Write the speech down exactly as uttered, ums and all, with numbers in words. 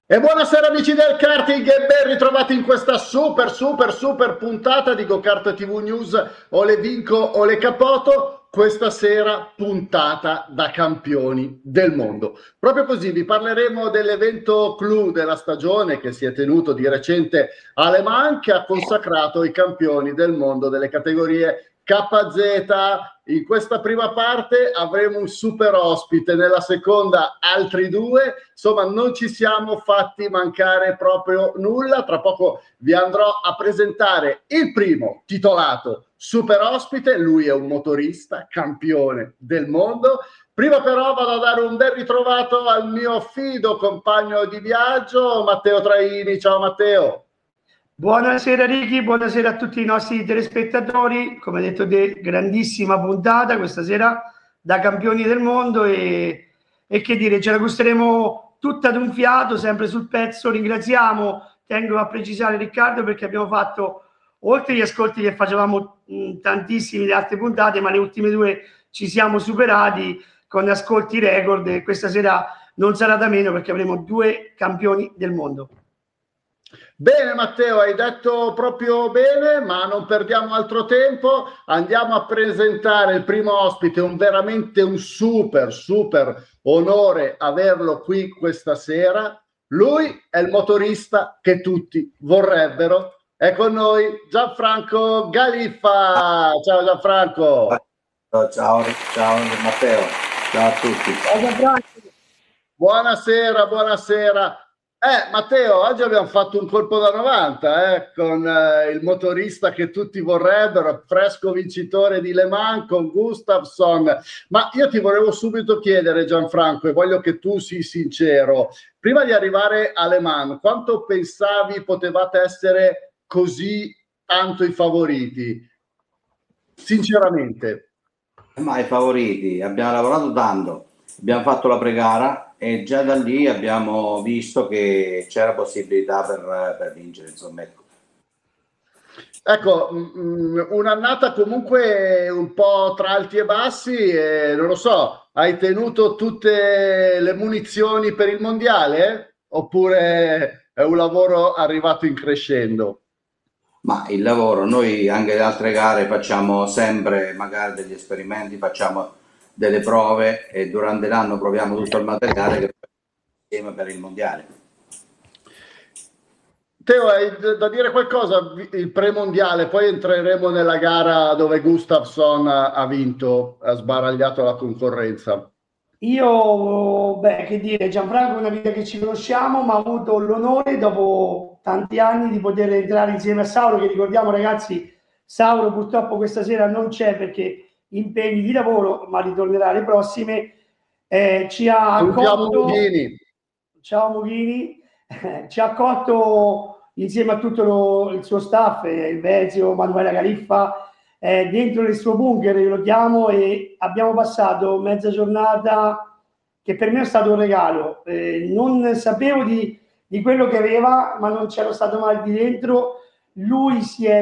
E buonasera amici del karting e ben ritrovati in questa super super super puntata di GoKart T V News. O le vinco o le capoto. Questa sera puntata da campioni del mondo. Proprio così vi parleremo dell'evento clou della stagione che si è tenuto di recente a Le Mans, che ha consacrato i campioni del mondo delle categorie K Z. In questa prima parte avremo un super ospite, nella seconda altri due. Insomma, non ci siamo fatti mancare proprio nulla. Tra poco vi andrò a presentare il primo titolato super ospite. Lui è un motorista campione del mondo. Prima però vado a dare un ben ritrovato al mio fido compagno di viaggio, Matteo Traini. Ciao Matteo. Buonasera Ricky, buonasera a tutti i nostri telespettatori. Come detto, de grandissima puntata questa sera da campioni del mondo e, e che dire, ce la gusteremo tutta ad un fiato, sempre sul pezzo. Ringraziamo, tengo a precisare Riccardo, perché abbiamo fatto, oltre agli ascolti che facevamo mh, tantissimi le altre puntate, ma le ultime due ci siamo superati con ascolti record e questa sera non sarà da meno, perché avremo due campioni del mondo. Bene Matteo, hai detto proprio bene, ma non perdiamo altro tempo, andiamo a presentare il primo ospite. Un veramente un super super onore averlo qui questa sera. Lui è il motorista che tutti vorrebbero. È con noi Gianfranco Galiffa. Ciao Gianfranco. Ciao, ciao, ciao Matteo, ciao a tutti. Ciao Gianfranco. Buonasera, buonasera. Eh, Matteo, oggi abbiamo fatto un colpo da novanta eh, con eh, il motorista che tutti vorrebbero, fresco vincitore di Le Mans con Gustafsson. Ma io ti volevo subito chiedere, Gianfranco, e voglio che tu sii sincero, prima di arrivare a Le Mans, quanto pensavi potevate essere così tanto i favoriti? Sinceramente. Ma i favoriti, abbiamo lavorato tanto, abbiamo fatto la pre-gara e già da lì abbiamo visto che c'era possibilità per, per vincere, insomma, ecco. Ecco, mh, un'annata comunque un po' tra alti e bassi e non lo so, hai tenuto tutte le munizioni per il mondiale? Oppure è un lavoro arrivato in crescendo? Ma il lavoro, noi anche le altre gare facciamo sempre magari degli esperimenti, facciamo delle prove e durante l'anno proviamo tutto il materiale che insieme per il mondiale. Teo, hai da dire qualcosa? Il premondiale, poi entreremo nella gara dove Gustafsson ha vinto, ha sbaragliato la concorrenza. Io, beh, che dire, Gianfranco è una vita che ci conosciamo, ma ho avuto l'onore dopo tanti anni di poter entrare insieme a Sauro, che ricordiamo ragazzi, Sauro purtroppo questa sera non c'è perché impegni di lavoro, ma ritornerà alle prossime. Eh, ci ha Salutiamo accolto, Mughini. ciao Mughini, ci ha accolto insieme a tutto lo, il suo staff, eh, il Vezio, Manuela Califfa, eh, dentro il suo bunker, io lo chiamo, e abbiamo passato mezza giornata che per me è stato un regalo. Eh, non sapevo di, di quello che aveva, ma non c'ero stato mai di dentro. Lui si è